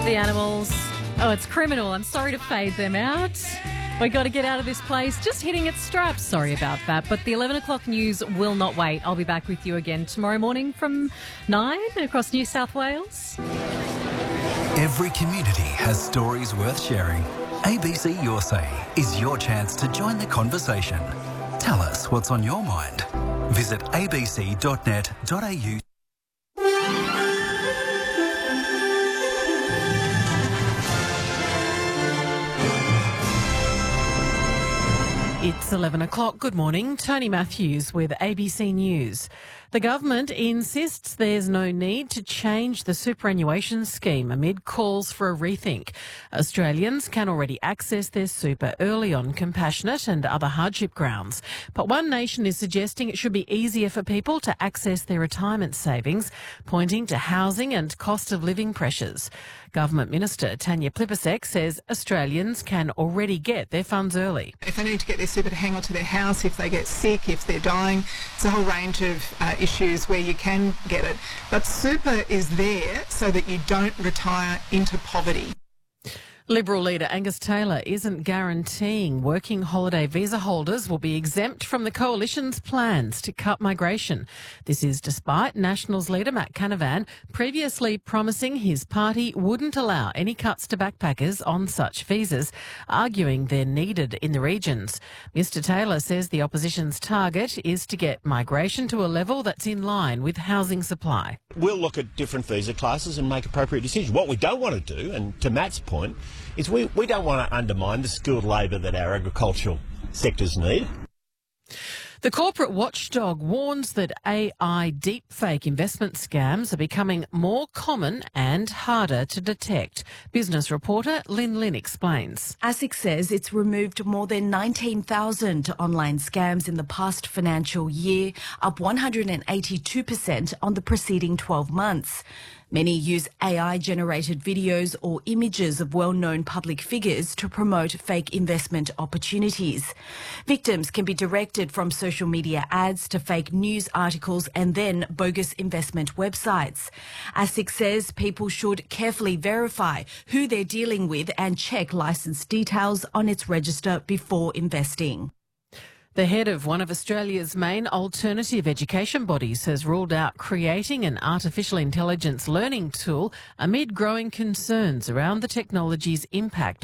The Animals. Oh, it's criminal. I'm sorry to fade them out. We got to get out of this place. Just hitting its straps. Sorry about that. But the 11 o'clock news will not wait. I'll be back with you again tomorrow morning from 9 across New South Wales. Every community has stories worth sharing. ABC Your Say is your chance to join the conversation. Tell us what's on your mind. Visit abc.net.au. It's 11 o'clock. Good morning. Tony Matthews with ABC News. The government insists there's no need to change the superannuation scheme amid calls for a rethink. Australians can already access their super early on compassionate and other hardship grounds. But One Nation is suggesting it should be easier for people to access their retirement savings, pointing to housing and cost of living pressures. Government Minister Tanya Plibersek says Australians can already get their funds early. If they need to get their super to hang on to their house, if they get sick, if they're dying, it's a whole range of issues where you can get it. But super is there so that you don't retire into poverty. Liberal leader Angus Taylor isn't guaranteeing working holiday visa holders will be exempt from the Coalition's plans to cut migration. This is despite Nationals leader Matt Canavan previously promising his party wouldn't allow any cuts to backpackers on such visas, arguing they're needed in the regions. Mr Taylor says the opposition's target is to get migration to a level that's in line with housing supply. We'll look at different visa classes and make appropriate decisions. What we don't want to do, and to Matt's point, is we don't want to undermine the skilled labour that our agricultural sectors need. The corporate watchdog warns that AI deepfake investment scams are becoming more common and harder to detect. Business reporter Lynn Lynn explains. ASIC says it's removed more than 19,000 online scams in the past financial year, up 182% on the preceding 12 months. Many use AI-generated videos or images of well-known public figures to promote fake investment opportunities. Victims can be directed from social media ads to fake news articles and then bogus investment websites. ASIC says people should carefully verify who they're dealing with and check licence details on its register before investing. The head of one of Australia's main alternative education bodies has ruled out creating an artificial intelligence learning tool amid growing concerns around the technology's impact